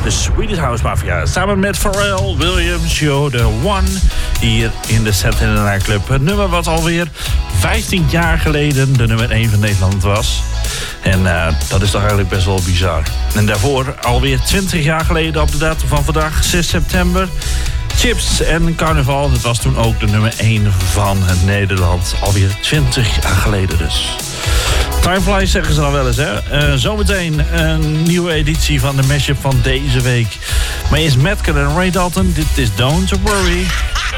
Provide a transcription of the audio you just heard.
de Swedish House Mafia. Samen met Pharrell Williams, You're the One. Hier in de Saturday Night Club. Het nummer wat alweer 15 jaar geleden de nummer 1 van Nederland was. En dat is toch eigenlijk best wel bizar. En daarvoor alweer 20 jaar geleden op de datum van vandaag, 6 september... Chips en Carnaval, dat was toen ook de nummer 1 van het Nederland. Alweer 20 jaar geleden dus. Time flies zeggen ze dan wel eens, hè. Zometeen een nieuwe editie van de mashup van deze week. Maar eerst Madcon en Ray Dalton, dit is Don't Worry.